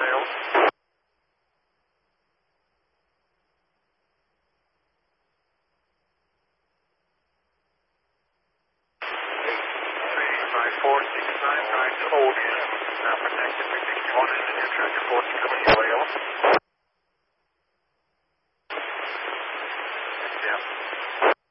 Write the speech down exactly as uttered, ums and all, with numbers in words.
Sales. three five four six nine, trying to hold in. Now protected three sixty-one, engine near traffic force coming your way, over.